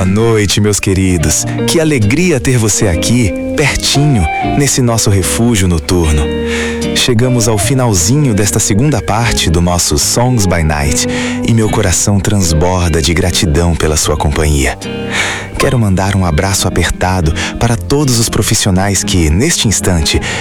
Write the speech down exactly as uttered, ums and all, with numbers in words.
noite, meus queridos. Que alegria ter você aqui, pertinho, nesse nosso refúgio noturno. Chegamos ao finalzinho desta segunda parte do nosso Songs by Night e meu coração transborda de gratidão pela sua companhia. Quero mandar um abraço apertado para todos os profissionais que, neste instante,